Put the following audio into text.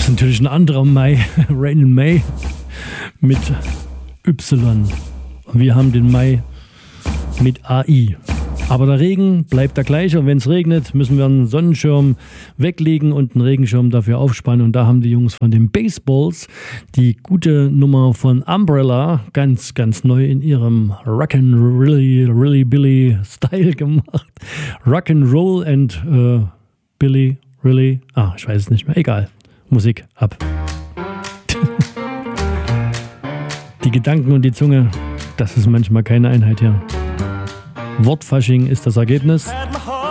ist natürlich ein anderer Mai, Rain in May mit Y. Wir haben den Mai mit AI. Aber der Regen bleibt der gleiche und wenn es regnet, müssen wir einen Sonnenschirm weglegen und einen Regenschirm dafür aufspannen. Und da haben die Jungs von den Baseballs die gute Nummer von Umbrella ganz, ganz neu in ihrem Rock'n'Roll Billy Style gemacht. Rock'n'Roll and Billy, really? Ich weiß es nicht mehr. Egal. Musik ab. Die Gedanken und die Zunge, das ist manchmal keine Einheit hier. Wortfasching ist das Ergebnis.